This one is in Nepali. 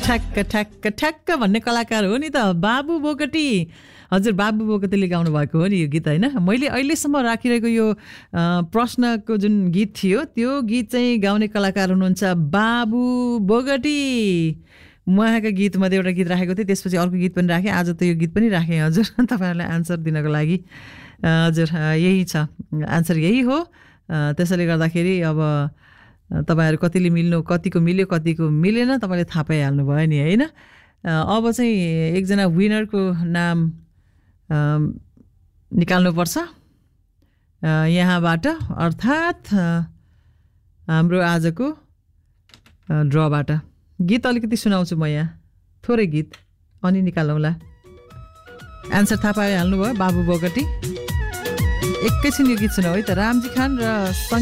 ठ्याक्क ठ्याक्क ठ्याक्क भन्ने कलाकार हो नि त बाबु बोगटी। हजुर बाबु बोगटीले गाउनु भएको हो नि यो गीत होइन। मैले अहिलेसम्म राखिरहेको यो प्रश्नको जुन गीत थियो त्यो गीत चाहिँ गाउने कलाकार हुनुहुन्छ बाबु बोगटी। उहाँका गीतमध्ये एउटा गीत राखेको थिएँ, त्यसपछि अर्को गीत पनि राखेँ, आज त यो गीत पनि राखेँ हजुर तपाईँहरूलाई आन्सर दिनको लागि। हजुर यही छ, आन्सर यही हो। त्यसैले गर्दाखेरि अब तपाईँहरू कतिले मिल्नु, कतिको मिल्यो कतिको मिलेन तपाईँले थाहा पाइहाल्नु भयो नि होइन। अब चाहिँ एकजना विनरको नाम निकाल्नुपर्छ यहाँबाट, अर्थात् हाम्रो आजको ड्रबाट। गीत अलिकति सुनाउँछु म यहाँ, थोरै गीत अनि निकालौँला। एन्सर थाहा पाइहाल्नु भयो बाबु बोगटी। एकैछिन यो गीत सुनाऊ है त, रामजी खान र